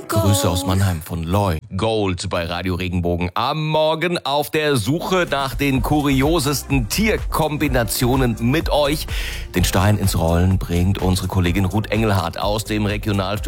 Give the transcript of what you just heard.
Grüße aus Mannheim von Loy. Gold bei Radio Regenbogen. Am Morgen auf der Suche nach den kuriosesten Tierkombinationen mit euch. Den Stein ins Rollen bringt unsere Kollegin Ruth Engelhardt aus dem Regionalstudio